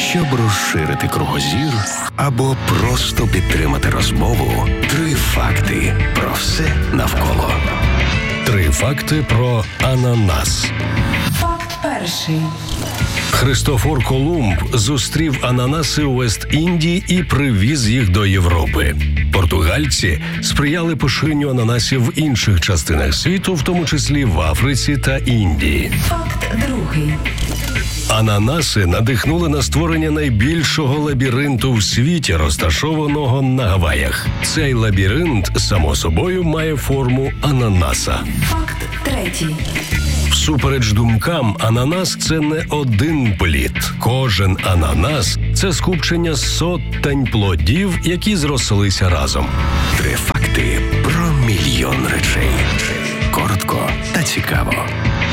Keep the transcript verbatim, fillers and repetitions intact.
Щоб розширити кругозір або просто підтримати розмову, три факти про все навколо. Три факти про ананас. Факт перший. Христофор Колумб зустрів ананаси у Вест-Індії і привіз їх до Європи. Португальці сприяли поширенню ананасів в інших частинах світу, в тому числі в Африці та Індії. Факт другий. Ананаси надихнули на створення найбільшого лабіринту в світі, розташованого на Гаваях. Цей лабіринт, само собою, має форму ананаса. Факт третій. Всупереч думкам, ананас – це не один плід. Кожен ананас – це скупчення сотень плодів, які зрослися разом. Три факти про мільйон речей. Коротко та цікаво.